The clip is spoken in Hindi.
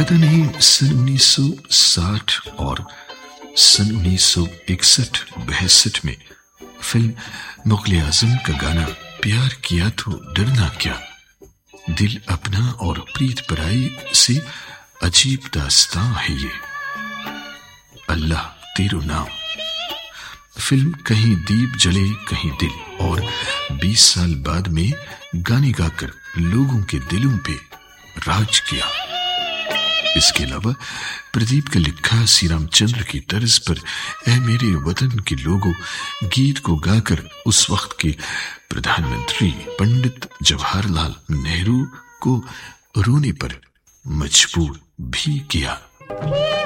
ज्यादा नहीं, सन 1960 और सन 1961-62 में फिल्म मुग़ल आज़म का गाना प्यार किया तो डरना क्या, दिल अपना और प्रीत पराई से अजीब दास्तां है ये, अल्लाह तेरो नाम। फिल्म कहीं दीप जले कहीं दिल, और 20 साल बाद में गाने गाकर लोगों के दिलों पे राज किया। इसके अलावा प्रदीप का लिखा श्री रामचंद्र की तर्ज पर ऐ मेरे वतन के लोगों गीत को गाकर उस वक्त के प्रधानमंत्री पंडित जवाहरलाल नेहरू को रोने पर मजबूर भी किया।